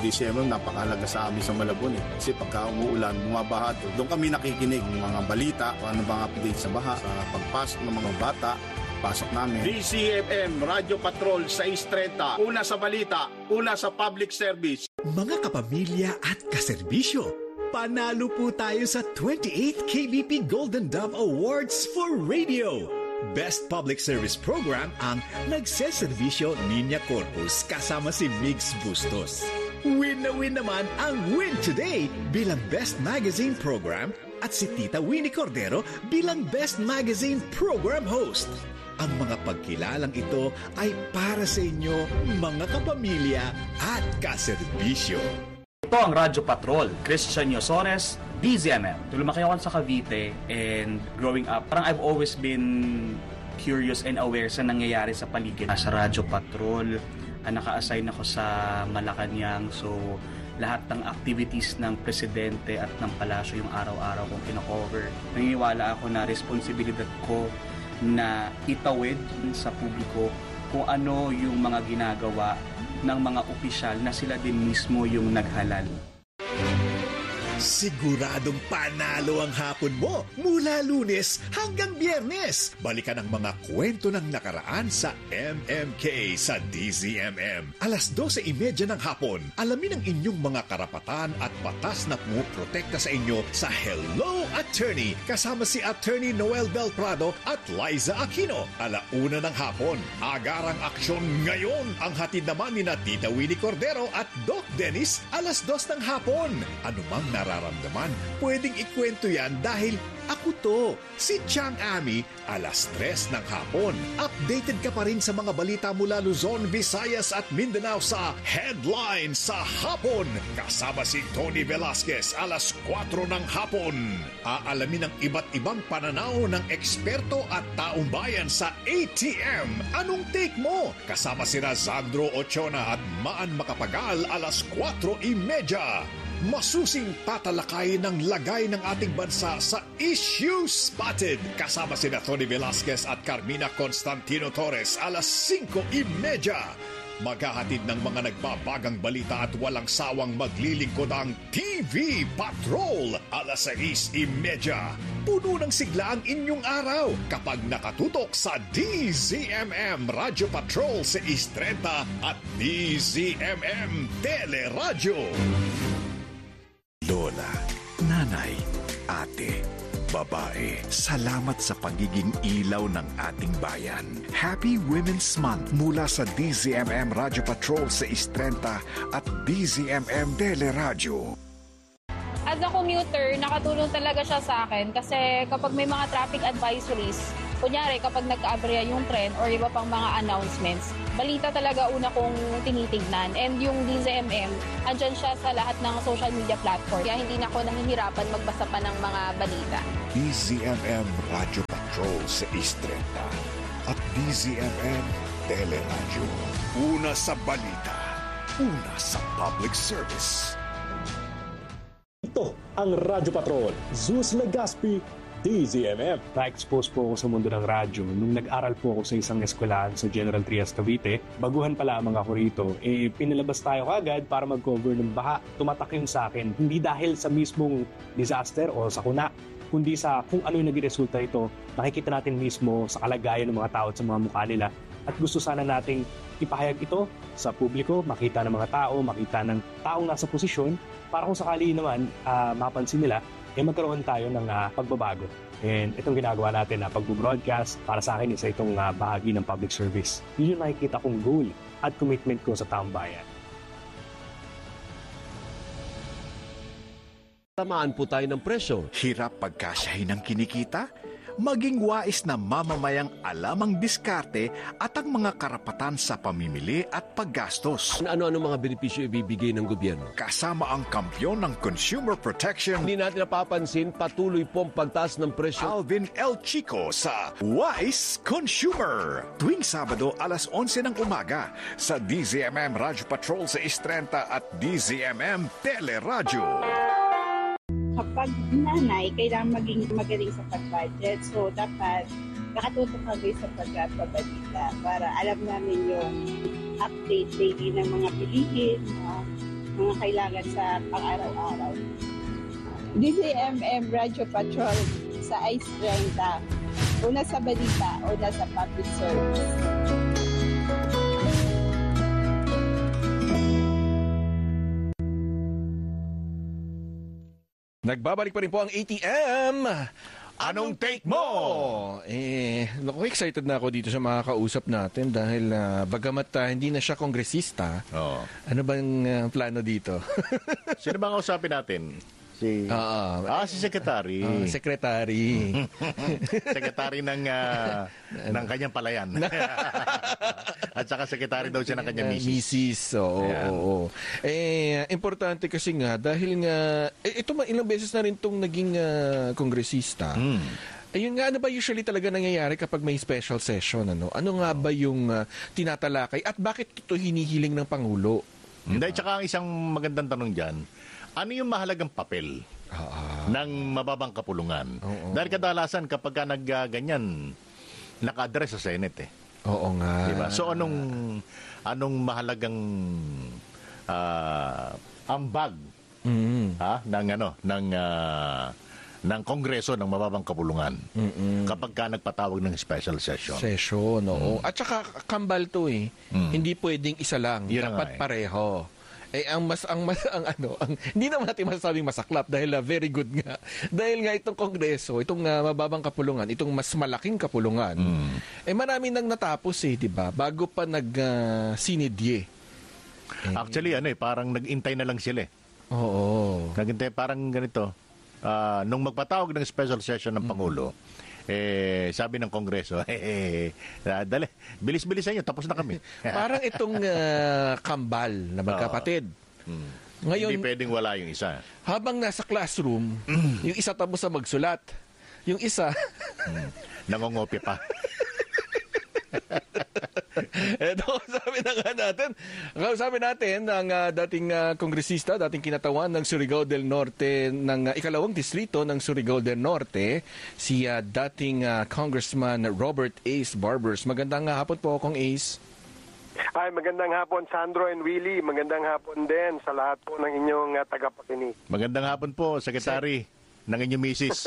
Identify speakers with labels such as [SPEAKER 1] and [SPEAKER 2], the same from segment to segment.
[SPEAKER 1] DCMM napakahalaga sa amin sa Malabon Kasi pagka umuulan, bumabaha doon kami nakikinig ng mga balita, ano bang update sa baha, sa pagpasok ng mga bata, pasok namin. DCMM Radio Patrol 630, una sa balita, una sa public service.
[SPEAKER 2] Mga kapamilya at kaserbisyo, panalo po tayo sa 28th KBP Golden Dove Awards for Radio. Best Public Service Program ang Nagseservisyo Niña Corpus kasama si Migs Bustos. Win na win naman ang Win Today bilang Best Magazine Program at si Tita Winnie Cordero bilang Best Magazine Program Host. Ang mga pagkilalang ito ay para sa inyo, mga kapamilya at kaserbisyo.
[SPEAKER 3] Ito ang Radyo Patrol, Christian Yosores, DZMM. Lumaki ako sa Cavite and growing up, parang I've always been curious and aware sa nangyayari sa paligid. Sa Radyo Patrol, naka-assign ako sa Malacanang. So, lahat ng activities ng presidente at ng palasyo yung araw-araw kong kino-cover. Naniniwala ako na responsibilidad ko na itawid sa publiko kung ano yung mga ginagawa ng mga opisyal na sila din mismo yung naghalal.
[SPEAKER 2] Siguradong panalo ang hapon mo mula Lunes hanggang Biyernes. Balikan ang mga kwento ng nakaraan sa MMK sa DZMM. Alas 12:30 ng hapon, alamin ang inyong mga karapatan at batas na pumuprotekta sa inyo sa Hello Attorney kasama si Attorney Noel Del Prado at Liza Aquino. 1:00 ng hapon, agarang aksyon ngayon ang hatid naman ni Tita Winnie Cordero at Doc Dennis. 2:00 ng hapon. Anumang nararamdaman, pwedeng ikwento yan dahil ako to, si Chang Ami, 3:00 ng hapon. Updated ka pa rin sa mga balita mula Luzon, Visayas at Mindanao sa Headline sa Hapon. Kasama si Tony Velasquez, 4:00 ng hapon. Aalamin ang iba't ibang pananaw ng eksperto at taong bayan sa ATM. Anong take mo? Kasama si Razandro Ochona at Maan Makapagal, 4:30. Masusing tatalakay ng lagay ng ating bansa sa Issue Spotted. Kasama sina Tony Velasquez at Carmina Constantino Torres, 5:30. Maghahatid ng mga nagbabagang balita at walang sawang maglilingkod ang TV Patrol, 6:30. Puno ng sigla ang inyong araw kapag nakatutok sa DZMM Radio Patrol 6:30 at DZMM Teleradyo. Lola, nanay, ate, babae, salamat sa pagiging ilaw ng ating bayan. Happy Women's Month mula sa DZMM Radio Patrol 6:30 at DZMM Teleradyo.
[SPEAKER 4] As a commuter, nakatulong talaga siya sa akin kasi kapag may mga traffic advisories, kunyari kapag nagka-aberya yung tren or iba pang mga announcements, balita talaga una kong tinitignan. And yung DZMM, andyan siya sa lahat ng social media platform. Kaya hindi na ako nahihirapan magbasa pa ng mga balita.
[SPEAKER 2] DZMM Radio Patrol 6:30 at DZMM Teleradyo. Una sa balita, una sa public service.
[SPEAKER 5] Ito ang Radyo Patrol, Zeus Legaspi, DZMM.
[SPEAKER 6] Na-expose po ako sa mundo ng radyo nung nag-aral po ako sa isang eskwelahan sa General Trias, Cavite. Baguhan pa lamang ako rito, pinalabas tayo kagad para mag-cover ng baha. Tumatak yun sa akin, hindi dahil sa mismong disaster o sakuna, kundi sa kung ano yung naging resulta ito. Nakikita natin mismo sa kalagayan ng mga tao at sa mga mukha nila. At gusto sana nating ipahayag ito sa publiko, makita ng mga tao, makita ng taong nasa posisyon, para kung sakali naman mapansin nila, magkaroon tayo ng pagbabago. And itong ginagawa natin na pag-broadcast, para sa akin isa itong bahagi ng public service. Yun yung nakikita kong goal at commitment ko sa taong bayan.
[SPEAKER 7] Tamaan po tayo ng presyo.
[SPEAKER 2] Hirap pagkasyahin ng kinikita? Maging wais na mamamayang alam ang diskarte at ang mga karapatan sa pamimili at paggastos.
[SPEAKER 7] Ano-ano mga benepisyo ibibigay ng gobyerno?
[SPEAKER 2] Kasama ang kampyon ng consumer protection,
[SPEAKER 7] Hindi natin napapansin, patuloy pong pagtaas ng presyo.
[SPEAKER 2] Alvin L. Chico sa Wise Consumer. Tuwing Sabado, 11:00 ng umaga sa DZMM Radio Patrol 6:30 at DZMM Teleradyo.
[SPEAKER 8] Kapag nanay, kailangan maging magaling sa pag-budget. So, dapat nakatutok kami sa pagpabalita para alam namin yung update daily ng mga bilihin, mga kailangan sa pang-araw-araw. DZMM Radio Patrol sa ICE 30. Una sa balita, una sa public service.
[SPEAKER 9] Nagbabalik pa rin po ang ATM. Anong take mo? Naku, excited na ako dito sa mga kausap natin dahil bagamat hindi na siya kongresista, ano bang plano dito?
[SPEAKER 1] Sino bang kausapin natin? Si Secretary.
[SPEAKER 9] Secretary.
[SPEAKER 1] Secretary ng kanyang palayan. At saka secretary daw siya ng kanyang misis.
[SPEAKER 9] Oo. Importante kasi nga, dahil nga, ito ilang beses na rin itong naging kongresista. Ayun nga, ano ba usually talaga nangyayari kapag may special session? Ano nga ba yung tinatalakay? At bakit ito hinihiling ng Pangulo?
[SPEAKER 1] Hindi, tsaka ang isang magandang tanong dyan, ano yung mahalagang papel ng mababang kapulungan? Dahil kadalasan kapag ka nagganyan, naka-address sa Senate
[SPEAKER 9] Oo nga.
[SPEAKER 1] Diba? So anong mahalagang ambag ng Kongreso ng mababang kapulungan kapag ka nagpatawag ng special session?
[SPEAKER 9] At saka kambal to Hindi pwedeng isa lang.
[SPEAKER 1] Yun
[SPEAKER 9] dapat pareho. Hindi naman natin masasabing masaklap dahil very good nga. Dahil nga itong Kongreso, itong mababang kapulungan, itong mas malaking kapulungan, marami nang natapos di ba? Bago pa nag-sinidye.
[SPEAKER 1] Actually, parang nag-intay na lang sila
[SPEAKER 9] Oo.
[SPEAKER 1] Nag-intay parang ganito. Nung magpatawag ng special session ng Pangulo, sabi ng Kongreso, dali, bilis-bilisan nyo, tapos na kami.
[SPEAKER 9] Parang itong kambal na magkapatid. Ngayon,
[SPEAKER 1] hindi pwedeng wala yung isa.
[SPEAKER 9] Habang nasa classroom, yung isa tapos na magsulat. Yung isa,
[SPEAKER 1] nangongopya pa.
[SPEAKER 9] Eto, kausapin natin ang dating kongresista, dating kinatawan ng Surigao del Norte, ng ikalawang distrito ng Surigao del Norte, si dating Congressman Robert Ace Barbers. Magandang hapon po, Kong Ace.
[SPEAKER 10] Ay, magandang hapon, Sandro and Willie. Magandang hapon din sa lahat po ng inyong tagapakinig.
[SPEAKER 1] Magandang hapon po, Secretary ng inyong misis.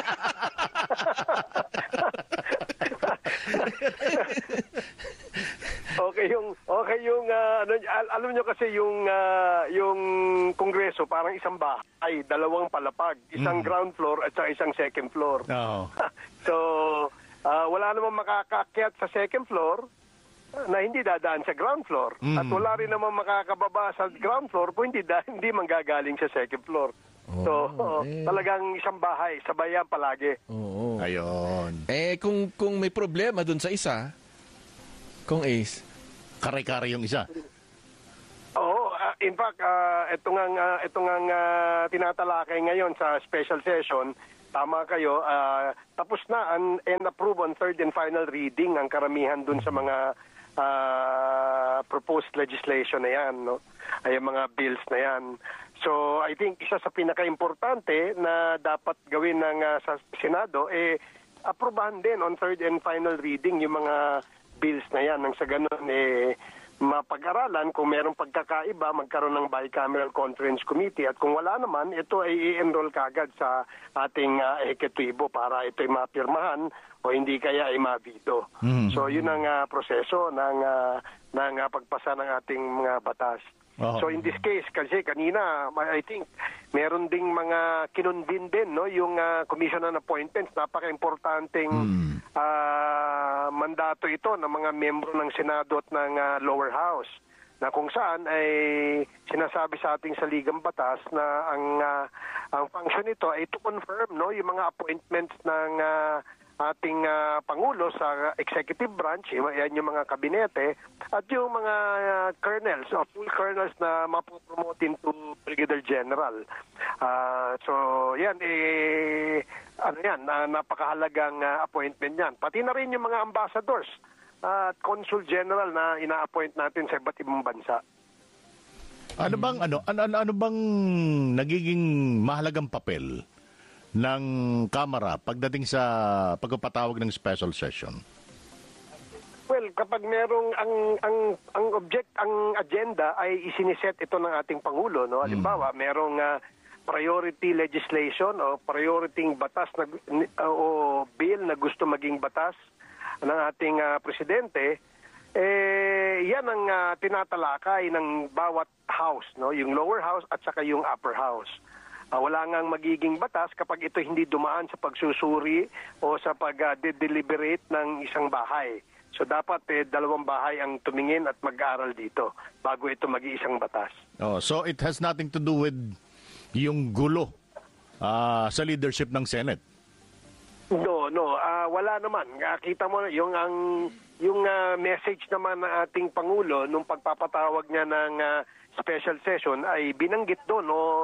[SPEAKER 10] Alam nyo kasi yung Kongreso parang isang bahay, dalawang palapag, isang ground floor at saka isang second floor. So wala namang makakaakyat sa second floor na hindi dadaan sa ground floor at wala rin namang makakababa sa ground floor kung hindi manggagaling sa second floor. Talagang isang bahay, sabayan palagi.
[SPEAKER 1] Ayun.
[SPEAKER 9] Kung may problema dun sa isa, Kung Ace,
[SPEAKER 1] kare-kare yung isa.
[SPEAKER 10] Oo, in fact, ito nga tinatalakay ngayon sa special session. Tama kayo, tapos na and approve on third and final reading ang karamihan dun sa mga proposed legislation na yan, no? Ay mga bills na yan. So, I think isa sa pinaka-importante na dapat gawin ng sa Senado, aprobahan din on third and final reading yung mga bills na yan. Nang sa ganun, mapag-aralan kung merong pagkakaiba, magkaroon ng bicameral conference committee. At kung wala naman, ito ay i-enroll kagad sa ating eketibo para ito ay mapirmahan o hindi kaya ay mabito. So, yun ang proseso ng pagpasa ng ating mga batas. So in this case, kasi kanina, I think, meron ding mga kinunbin din, no? Yung commission on appointments, napaka-importanting mandato ito ng mga membro ng Senado at ng lower house, na kung saan ay sinasabi sa ating saligang batas na ang function nito ay to confirm, no, yung mga appointments ng ating Pangulo sa executive branch, yan yung mga kabinete, at yung mga colonels, full colonels na mapopromote into Brigadier General. So, yan, napakahalagang appointment yan. Pati na rin yung mga ambassadors at consul general na ina-appoint natin sa iba't ibang bansa.
[SPEAKER 1] Ano bang nagiging mahalagang papel ng Kamara pagdating sa pagpapatawag ng special session?
[SPEAKER 10] Well, kapag merong ang agenda ay isiniset ito ng ating Pangulo, no? Halimbawa, merong priority legislation o priority batas na, o bill na gusto maging batas ng ating presidente, yan ang tinatalakay ng bawat house, no? Yung lower house at saka yung upper house. Wala ngang magiging batas kapag ito hindi dumaan sa pagsusuri o sa pag-deliberate ng isang bahay. So dapat dalawang bahay ang tumingin at mag-aaral dito bago ito mag-iisang batas.
[SPEAKER 1] So it has nothing to do with yung gulo sa leadership ng Senate?
[SPEAKER 10] No. Wala naman. Kita mo yung message naman ng ating Pangulo nung pagpapatawag niya ng special session ay binanggit doon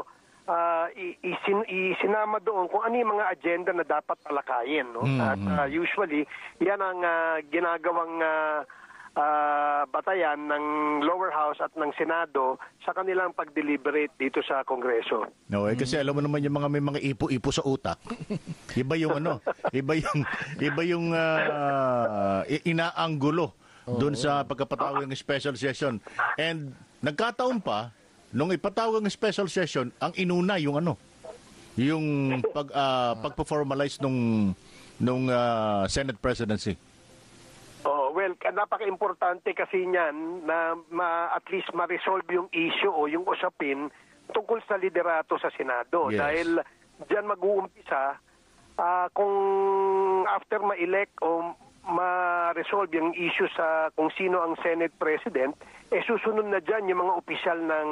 [SPEAKER 10] isinama doon kung ano yung mga agenda na dapat talakayin, no? At usually yan ang ginagawang batayan ng lower house at ng Senado sa kanilang pag-deliberate dito sa Kongreso.
[SPEAKER 1] No, kasi alam mo naman yung may mga ipo-ipo sa utak. Iba yung iba yung inaanggulo doon sa pagkapatawag ng special session. And nagkataon pa nung ipatawag ng special session, ang inuna yung yung pagpo-formalize nung Senate presidency.
[SPEAKER 10] Well, napaka-importante kasi niyan na at least ma-resolve yung issue o yung usapin tungkol sa liderato sa Senado.
[SPEAKER 1] Yes.
[SPEAKER 10] Dahil diyan mag-uumpisa kung after ma-elect o ma-resolve yung issue sa kung sino ang Senate President, susunod na diyan yung mga opisyal ng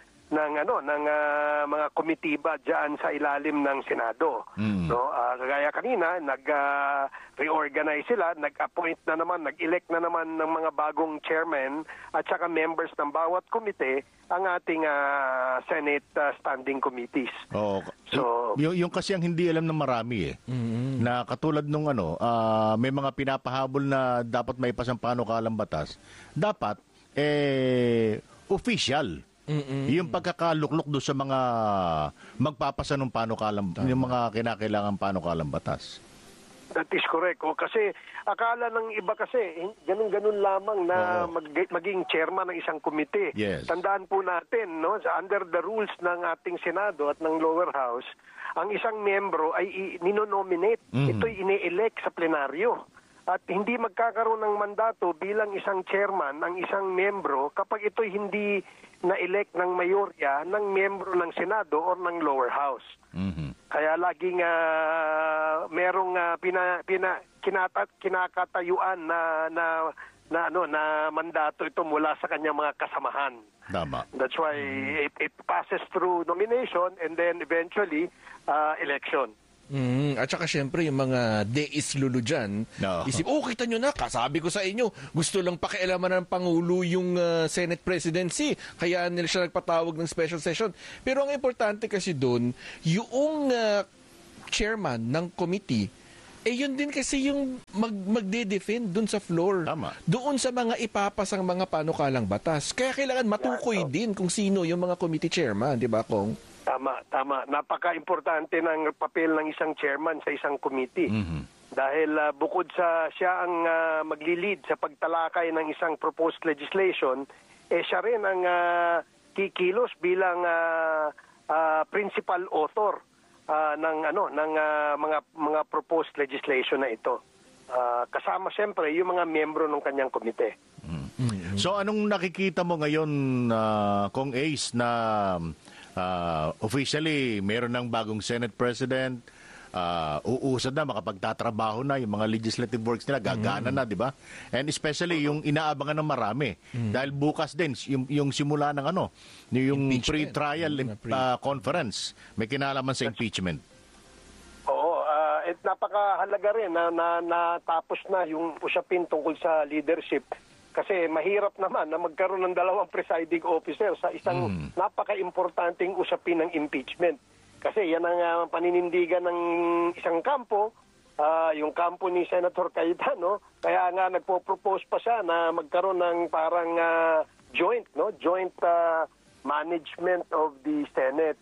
[SPEAKER 10] mga komitiba diyan sa ilalim ng Senado. No, kagaya kanina nag-reorganize sila, nag-appoint na naman, nag-elect na naman ng mga bagong chairman at saka members ng bawat komite ang ating Senate standing committees.
[SPEAKER 1] So yung kasi ang hindi alam ng marami na katulad nung may mga pinapahabol na dapat may pasang panukalang batas, dapat official. Yung pagkakaluklok doon sa mga magpapasa ng panukalang, yung mga kinakailangan panukalang batas.
[SPEAKER 10] That is correct. Kasi akala ng iba kasi, ganun-ganun lamang na maging chairman ng isang komite.
[SPEAKER 1] Yes.
[SPEAKER 10] Tandaan po natin, no, under the rules ng ating Senado at ng lower house, ang isang membro ay ninonominate. Ito'y ine-elect sa plenaryo. At hindi magkakaroon ng mandato bilang isang chairman ang isang membro kapag ito'y hindi na-elect ng mayorya ng membro ng Senado o ng lower house. Kaya laging merong kinakatayuan na mandato ito mula sa kanyang mga kasamahan.
[SPEAKER 1] Tama.
[SPEAKER 10] That's why it passes through nomination and then eventually election.
[SPEAKER 9] At saka syempre yung mga deis lulu dyan, isip, kita nyo na, kasabi ko sa inyo, gusto lang pakialaman ng Pangulo yung Senate presidency, kaya nila siya nagpatawag ng special session. Pero ang importante kasi doon, yung chairman ng committee, yun din kasi yung magde-defend doon sa floor.
[SPEAKER 1] Tama.
[SPEAKER 9] Doon sa mga ipapasang mga panukalang batas. Kaya kailangan matukoy din kung sino yung mga committee chairman, di ba, Kong?
[SPEAKER 10] Tama. Napaka-importante ng papel ng isang chairman sa isang committee. Dahil bukod sa siya ang magli-lead sa pagtalakay ng isang proposed legislation, siya rin ang kikilos bilang principal author ng mga proposed legislation na ito. Kasama siyempre yung mga miyembro ng kanyang komite.
[SPEAKER 1] So anong nakikita mo ngayon, Kong Ace, na officially meron ng bagong Senate President, uusad na, makapagtatrabaho na, yung mga legislative works nila, gagana na, di ba? And especially yung inaabangan ng marami. Dahil bukas din, yung simula ng yung pre-trial conference, may kinalaman sa impeachment.
[SPEAKER 10] Oo, napakahalaga rin na natapos na yung usapin tungkol sa leadership. Kasi mahirap naman na magkaroon ng dalawang presiding officer sa isang napaka-importanting usapin ng impeachment. Kasi yan ang paninindigan ng isang kampo, yung kampo ni Senator Cayetano. Kaya nga nagpo-propose pa siya na magkaroon ng parang joint management of the Senate.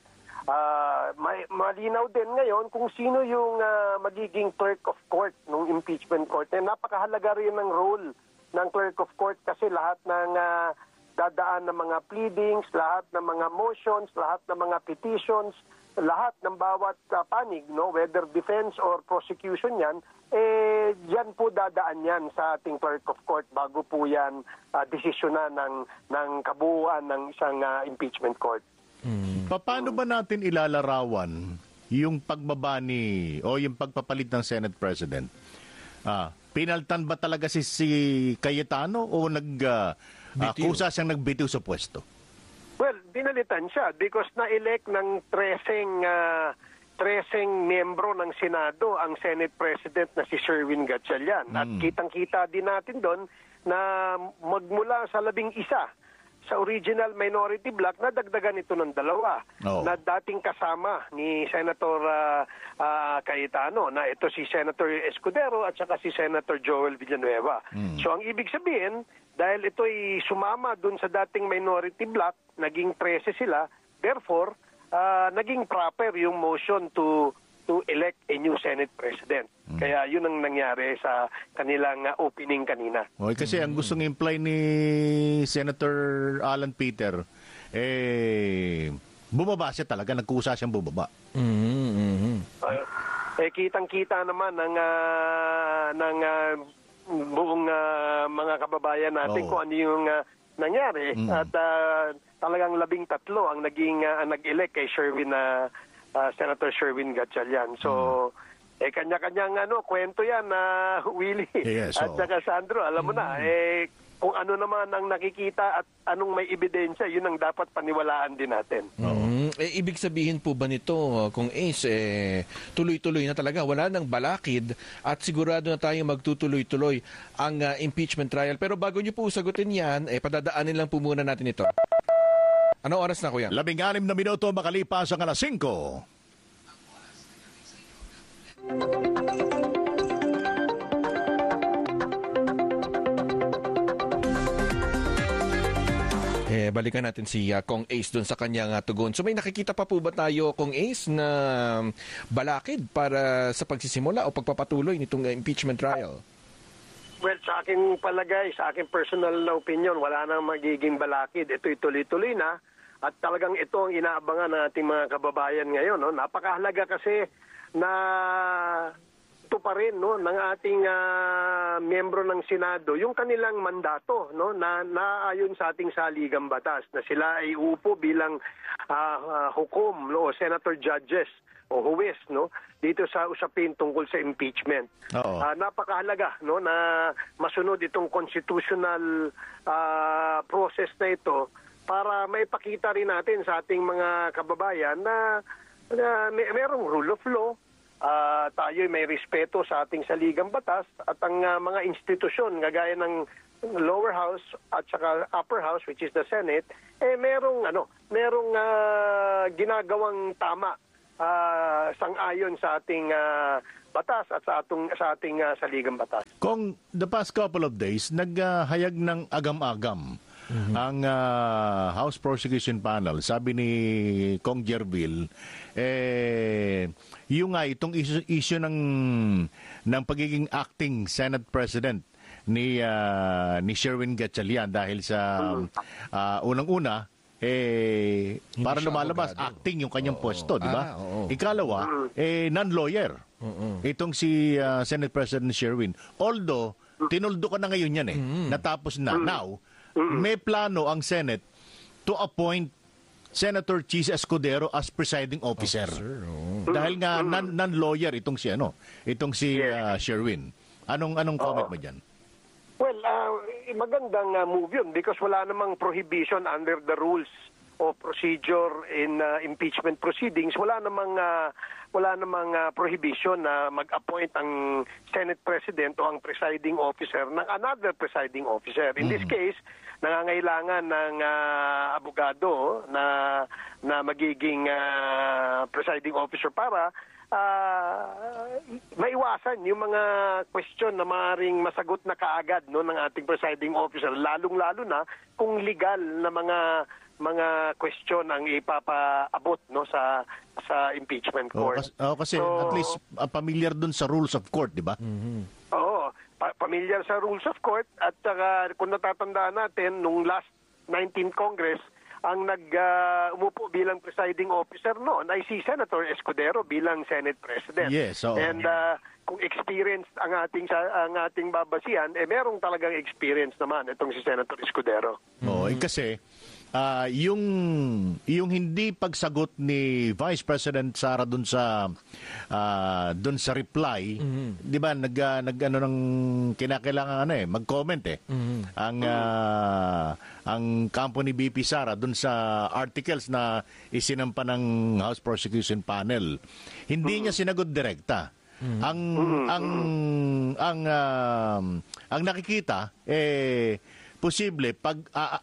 [SPEAKER 10] Malinaw din ngayon kung sino yung magiging clerk of court ng impeachment court. Napakahalaga rin ng role ng clerk of court kasi lahat ng dadaan ng mga pleadings, lahat ng mga motions, lahat ng mga petitions, lahat ng bawat panig, no, whether defense or prosecution yan, yan po dadaan yan sa ating clerk of court bago po yan desisyonan ng kabuuan ng isang impeachment court.
[SPEAKER 1] Paano ba natin ilalarawan yung pagbaba o yung pagpapalit ng Senate President? Pinaltan ba talaga si Cayetano o kusa siyang nagbitiw sa pwesto?
[SPEAKER 10] Well, binalitan siya because na-elect ng 13 miyembro ng Senado ang Senate President na si Sherwin Gatchalian. At kitang-kita din natin doon na magmula sa 11 sa original minority bloc, nadagdagan ito ng 2 na dating kasama ni Senator Cayetano, na ito si Senator Escudero at saka si Senator Joel Villanueva. So ang ibig sabihin, dahil ito'y sumama dun sa dating minority bloc, naging 13 sila, therefore, naging proper yung motion to elect a new Senate President. Kaya yun ang nangyari sa kanilang opening kanina.
[SPEAKER 1] Okay, kasi ang gustong imply ni Senator Alan Peter, bumaba siya talaga, nagkusa siyang bumaba.
[SPEAKER 10] Kitang-kita naman ng buong mga kababayan natin kung ano yung nangyari. At talagang 13 ang nag-elect kay Senator Sherwin Gatchalian. So, kanya-kanyang kwento yan na Willie at saka Sandro. Alam mo na, kung ano naman ang nakikita at anong may ebidensya, yun ang dapat paniwalaan din natin.
[SPEAKER 9] Ibig sabihin po ba nito, kung Ace, tuloy-tuloy na talaga, wala nang balakid at sigurado na tayong magtutuloy-tuloy ang impeachment trial. Pero bago niyo po sagutin yan, padadaanin lang po muna natin ito. Anong oras na, kuya?
[SPEAKER 1] 16 na minuto makalipas ang 5:00.
[SPEAKER 9] Balikan natin si Kong Ace doon sa kanyang tugon. So may nakikita pa po ba tayo, Kong Ace, na balakid para sa pagsisimula o pagpapatuloy nitong impeachment trial?
[SPEAKER 10] Well, sa aking palagay, sa aking personal na opinion, wala nang magiging balakid. Ito'y tuloy-tuloy na. At talagang ito ang inaabangan ng ating mga kababayan ngayon. No? Napakahalaga kasi na ito pa rin ng ating miyembro ng Senado, yung kanilang mandato na naayon sa ating saligang batas na sila ay uupo bilang hukom o senator judges o huwes dito sa usapin tungkol sa impeachment. Napakahalaga na masunod itong constitutional process na ito para maipakita rin natin sa ating mga kababayan na mayroong rule of law, tayo may respeto sa ating saligang batas at ang mga institusyon gagaya ng lower house at saka upper house, which is the Senate, merong ginagawang tama sang-ayon sa ating batas at sa ating saligang batas.
[SPEAKER 1] Kung the past couple of days naghayag ng agam-agam ang House Prosecution Panel, sabi ni Kong Jervil, itong issue ng pagiging acting Senate President ni Sherwin Gatchalian dahil sa unang-una para lumalabas acting yung kanyang pwesto, di ba? Ikalawa, non-lawyer. Itong si Senate President Sherwin. Although tinuldo ka na ngayon yan natapos na. Now, may plano ang Senate to appoint Senator Chis Escudero as presiding officer. Dahil nga non-lawyer itong si Sherwin. Anong comment mo diyan?
[SPEAKER 10] Well, magandang move yun because wala namang prohibition under the rules of procedure in impeachment proceedings. Wala namang prohibition na mag-appoint ang Senate President o ang presiding officer ng another presiding officer. In this case, nangangailangan ng abogado na magiging presiding officer para maiwasan yung mga question na maaaring masagot na kaagad ng ating presiding officer, lalong-lalo na kung legal na mga question ang ipapaabot sa impeachment court.
[SPEAKER 1] Kasi at least familiar dun sa rules of court, di ba?
[SPEAKER 10] Oo. pamilyar sa rules of court at saka kung natatandaan natin nung last 19th Congress ang umupo bilang presiding officer noon ay si Senator Escudero bilang Senate President.
[SPEAKER 11] Yes, oo.
[SPEAKER 10] And kung experienced ang ating babasihan, merong talagang experience naman itong si Senator Escudero.
[SPEAKER 11] Oo, kasi yung hindi pagsagot ni Vice President Sara dun sa reply, 'di ba, nag-ano ng kinakailangan mag-comment ang kampo ni BP Sara dun sa articles na isinampa ng House Prosecution Panel. Hindi niya sinagot direkta. Ang nakikita posible pag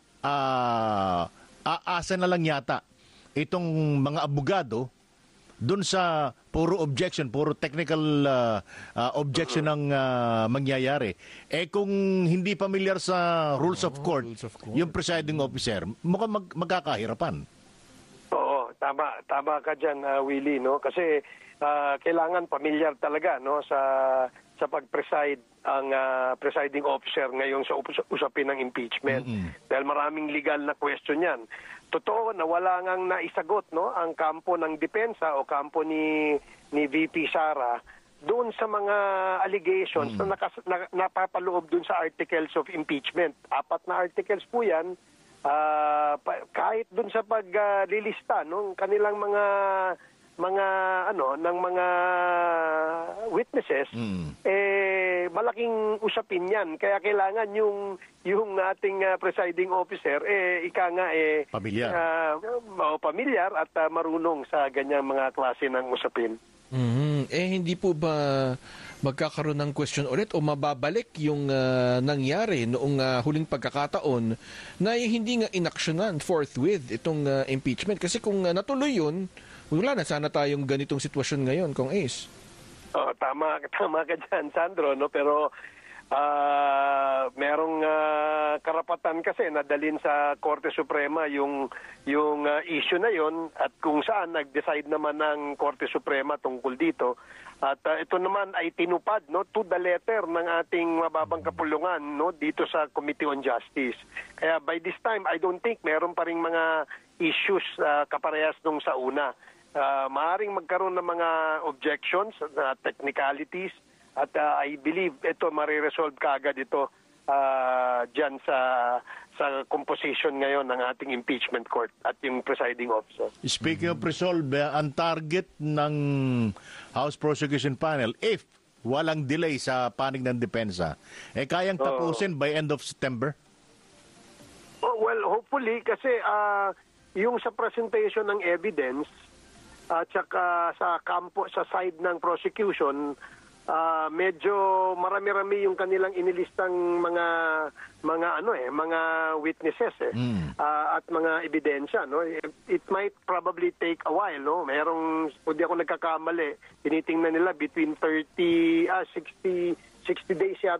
[SPEAKER 11] aasa na lang yata itong mga abogado dun sa puro objection, puro technical objection ng mangyayari. Kung hindi familiar sa rules of court, yung presiding officer, mukhang magkakahirapan.
[SPEAKER 10] Oo, tama ka dyan, Willie, no? Kasi kailangan familiar talaga, no, sa pag-preside ang presiding officer ngayon sa usapin ng impeachment. Dahil maraming legal na question yan. Totoo na wala ngang naisagot, no, ang kampo ng depensa o kampo ni VP Sara doon sa mga allegations na napapaloob doon sa articles of impeachment. 4 na articles po yan. Kahit doon sa paglilista ng kanilang mga witnesses, malaking usapin yan. Kaya kailangan yung ating presiding officer pamilyar at marunong sa ganyang mga klase ng usapin.
[SPEAKER 9] Hindi po ba magkakaroon ng question ulit o mababalik yung nangyari noong huling pagkakataon na hindi nga inaksyonan forthwith itong impeachment? Kasi kung natuloy yun, wala na sana tayong ganitong sitwasyon ngayon, Kong Ace.
[SPEAKER 10] Tama ka dyan, Sandro, no? Pero merong karapatan kasi na dalhin sa Korte Suprema yung issue na yon at kung saan nag-decide naman ng Korte Suprema tungkol dito. At ito naman ay tinupad, no, to the letter ng ating mababang kapulungan, no, dito sa Committee on Justice. Kaya by this time, I don't think meron pa ring mga issues kaparehas nung sa una. Maaring magkaroon ng mga objections, technicalities, at I believe ito mariresolve kaagad ito dyan sa composition ngayon ng ating impeachment court at yung presiding officer.
[SPEAKER 11] Speaking of resolve, ang target ng House Prosecution Panel, if walang delay sa panig ng depensa, kayang tapusin by end of September?
[SPEAKER 10] Well, hopefully, kasi yung sa presentation ng evidence at saka sa kampo, sa side ng prosecution, medyo marami-rami yung kanilang inilistang mga witnesses at mga ebidensya, no. It might probably take a while, no. Merong, kung di ako nagkakamali, tinitingnan nila between 60 days yata